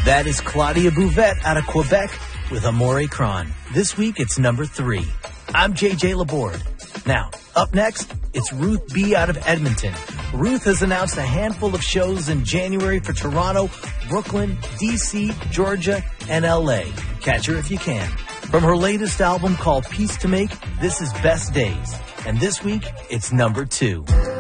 That is Claudia Bouvette out of Quebec with Amore Cron. This week, it's number 3. I'm JJ Laborde. Now, up next, it's Ruth B. out of Edmonton. Ruth has announced a handful of shows in January for Toronto, Brooklyn, D.C., Georgia, and L.A. Catch her if you can. From her latest album called Peace to Make, this is Best Days. And this week, it's number 2.